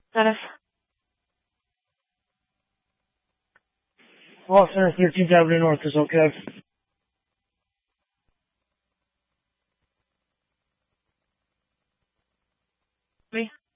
Dennis. Center 13th Avenue North is okay. Me?